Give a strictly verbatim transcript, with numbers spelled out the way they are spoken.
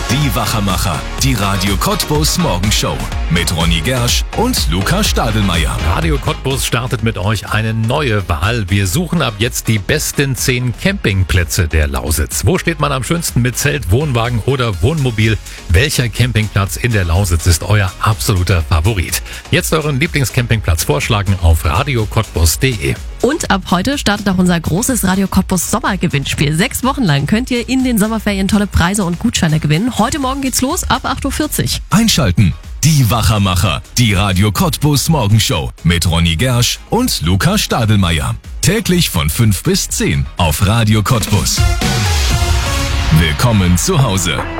Die Wachermacher, die Radio Cottbus Morgenshow mit Ronny Gersch und Luca Stadelmeier. Radio Cottbus startet mit euch eine neue Wahl. Wir suchen ab jetzt die besten zehn Campingplätze der Lausitz. Wo steht man am schönsten mit Zelt, Wohnwagen oder Wohnmobil? Welcher Campingplatz in der Lausitz ist euer absoluter Favorit? Jetzt euren Lieblingscampingplatz vorschlagen auf radio cottbus punkt de. Und ab heute startet auch unser großes Radio Cottbus Sommergewinnspiel. Sechs Wochen lang könnt ihr in den Sommerferien tolle Preise und Gutscheine gewinnen. Heute Morgen geht's los ab acht Uhr vierzig. Einschalten. Die Wachermacher, die Radio Cottbus Morgenshow mit Ronny Gersch und Luca Stadelmeier. Täglich von fünf bis zehn auf Radio Cottbus. Willkommen zu Hause.